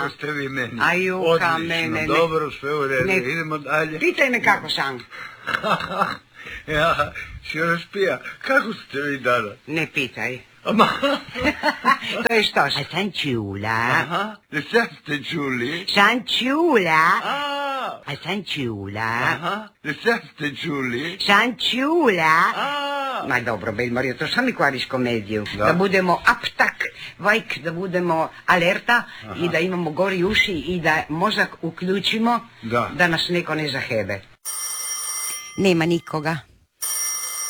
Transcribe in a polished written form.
Kako ste vi meni? Ajuka, Odlično, mene. dobro, sve u redu, idemo dalje. Pitaj me kako sam. Ja, Širaspija, kako ste vi danas? Ne pitaj. Ama... To je što? A sam čula. Aha, sad ste čuli? Sam čula. A sam čula. aha, sad ste čuli? Sam čula. Ma dobro, Belmario, to sam mi kvariš komediju. Da budemo aptak, vajk, da budemo alerta i da imamo gori uši i da mozak uključimo da nas neko ne zahebe. Nema nikoga.